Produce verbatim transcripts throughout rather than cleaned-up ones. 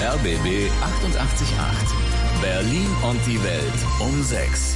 R B B achtundachtzig Komma acht. Berlin und die Welt um sechs.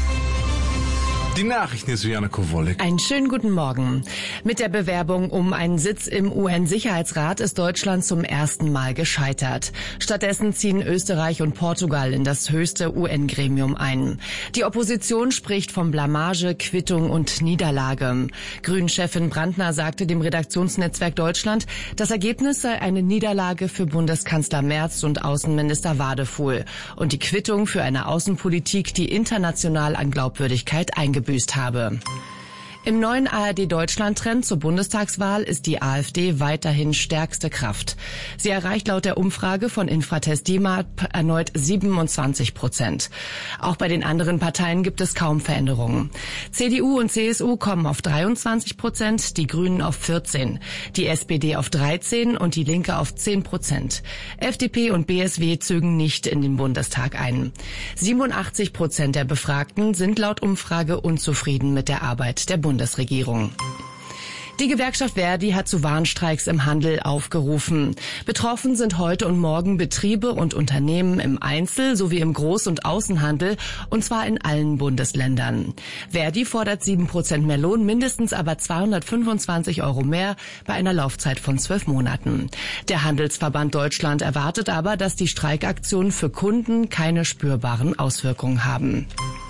Die Nachrichten ist Juliane Kowolek. Einen schönen guten Morgen. Mit der Bewerbung um einen Sitz im U N-Sicherheitsrat ist Deutschland zum ersten Mal gescheitert. Stattdessen ziehen Österreich und Portugal in das höchste U N-Gremium ein. Die Opposition spricht von Blamage, Quittung und Niederlage. Grünen-Chefin Brandner sagte dem Redaktionsnetzwerk Deutschland, das Ergebnis sei eine Niederlage für Bundeskanzler Merz und Außenminister Wadefuhl und die Quittung für eine Außenpolitik, die international an Glaubwürdigkeit eingebüßt habe. Im neuen A R D-Deutschland-Trend zur Bundestagswahl ist die AfD weiterhin stärkste Kraft. Sie erreicht laut der Umfrage von Infratest DIMAP erneut siebenundzwanzig Prozent. Auch bei den anderen Parteien gibt es kaum Veränderungen. C D U und C S U kommen auf dreiundzwanzig Prozent, die Grünen auf vierzehn, die S P D auf dreizehn und die Linke auf zehn Prozent. F D P und B S W zögen nicht in den Bundestag ein. siebenundachtzig Prozent der Befragten sind laut Umfrage unzufrieden mit der Arbeit der Bundesregierung. Bundesregierung. Die Gewerkschaft Verdi hat zu Warnstreiks im Handel aufgerufen. Betroffen sind heute und morgen Betriebe und Unternehmen im Einzel- sowie im Groß- und Außenhandel, und zwar in allen Bundesländern. Verdi fordert sieben Prozent mehr Lohn, mindestens aber zweihundertfünfundzwanzig Euro mehr bei einer Laufzeit von zwölf Monaten. Der Handelsverband Deutschland erwartet aber, dass die Streikaktionen für Kunden keine spürbaren Auswirkungen haben.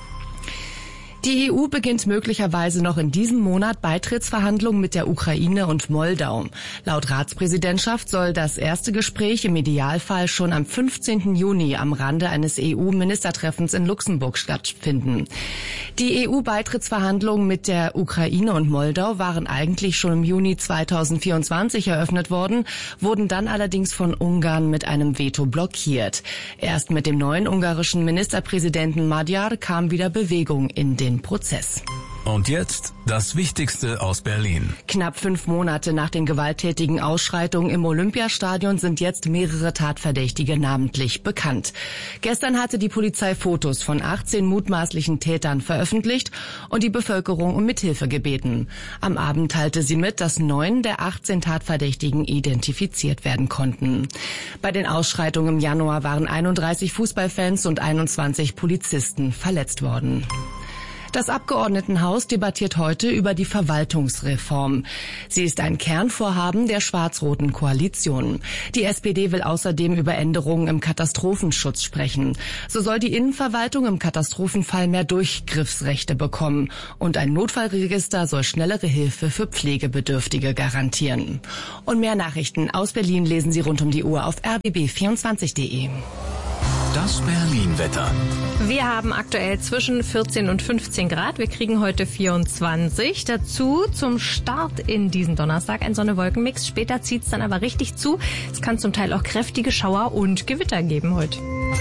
Die E U beginnt möglicherweise noch in diesem Monat Beitrittsverhandlungen mit der Ukraine und Moldau. Laut Ratspräsidentschaft soll das erste Gespräch im Idealfall schon am fünfzehnten Juni am Rande eines E U-Ministertreffens in Luxemburg stattfinden. Die E U-Beitrittsverhandlungen mit der Ukraine und Moldau waren eigentlich schon im Juni zweitausendvierundzwanzig eröffnet worden, wurden dann allerdings von Ungarn mit einem Veto blockiert. Erst mit dem neuen ungarischen Ministerpräsidenten Magyar kam wieder Bewegung in den Prozess. Und jetzt das Wichtigste aus Berlin. Knapp fünf Monate nach den gewalttätigen Ausschreitungen im Olympiastadion sind jetzt mehrere Tatverdächtige namentlich bekannt. Gestern hatte die Polizei Fotos von achtzehn mutmaßlichen Tätern veröffentlicht und die Bevölkerung um Mithilfe gebeten. Am Abend teilte sie mit, dass neun der achtzehn Tatverdächtigen identifiziert werden konnten. Bei den Ausschreitungen im Januar waren einunddreißig Fußballfans und einundzwanzig Polizisten verletzt worden. Das Abgeordnetenhaus debattiert heute über die Verwaltungsreform. Sie ist ein Kernvorhaben der schwarz-roten Koalition. Die S P D will außerdem über Änderungen im Katastrophenschutz sprechen. So soll die Innenverwaltung im Katastrophenfall mehr Durchgriffsrechte bekommen und ein Notfallregister soll schnellere Hilfe für Pflegebedürftige garantieren. Und mehr Nachrichten aus Berlin lesen Sie rund um die Uhr auf r b b vierundzwanzig punkt de. Das Berlin-Wetter. Wir haben aktuell zwischen vierzehn und fünfzehn Grad. Wir kriegen heute vierundzwanzig. Dazu zum Start in diesen Donnerstag ein Sonne-Wolken-Mix. Später zieht es dann aber richtig zu. Es kann zum Teil auch kräftige Schauer und Gewitter geben heute.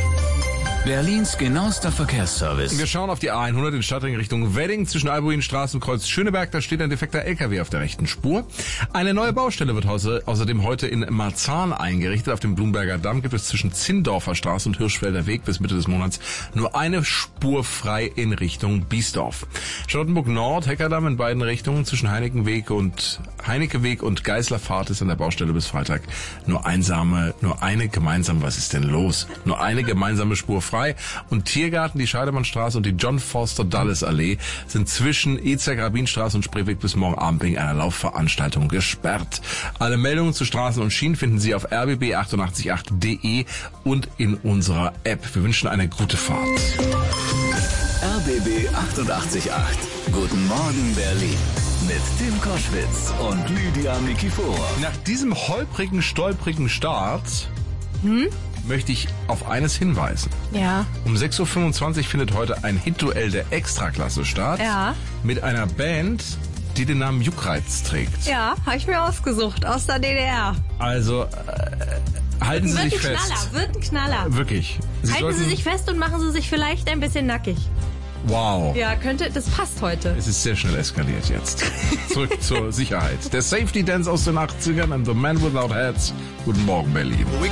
Berlins genauester Verkehrsservice. Wir schauen auf die A hundert in Stadtring Richtung Wedding zwischen Albuinstraße und Kreuz Schöneberg. Da steht ein defekter L K W auf der rechten Spur. Eine neue Baustelle wird außerdem heute in Marzahn eingerichtet. Auf dem Blumberger Damm gibt es zwischen Zindorfer Straße und Hirschfelder Weg bis Mitte des Monats nur eine Spur frei in Richtung Biesdorf. Charlottenburg Nord, Heckerdamm in beiden Richtungen zwischen Heinekenweg und Heinekeweg und Geißlerpfad ist an der Baustelle bis Freitag nur einsame, nur eine gemeinsame, was ist denn los? Nur eine gemeinsame Spur frei. Und Tiergarten, die Scheidemannstraße und die John Foster Dulles Allee sind zwischen Ezek-Rabinstraße und Spreeweg bis morgen Abend wegen einer Laufveranstaltung gesperrt. Alle Meldungen zu Straßen und Schienen finden Sie auf r b b achtundachtzig punkt acht punkt de und in unserer App. Wir wünschen eine gute Fahrt. R B B achtundachtzig Komma acht. Guten Morgen Berlin. Mit Tim Koschwitz und Lydia Nikiforov. Nach diesem holprigen, stolprigen Start Hm? möchte ich auf eines hinweisen. Ja. Um sechs Uhr fünfundzwanzig findet heute ein Hitduell der Extraklasse statt. Ja. Mit einer Band, die den Namen Juckreiz trägt. Ja, habe ich mir ausgesucht, aus der D D R. Also, äh, halten Sie Wird sich ein fest. Knaller, wird ein Knaller. Wirklich. Sie Halten sollten, Sie sich fest und machen Sie sich vielleicht ein bisschen nackig. Wow. Ja, könnte, das passt heute. Es ist sehr schnell eskaliert jetzt. Zurück zur Sicherheit. Der Safety Dance aus den achtzigern and The Man Without Hats. Guten Morgen, Berlin.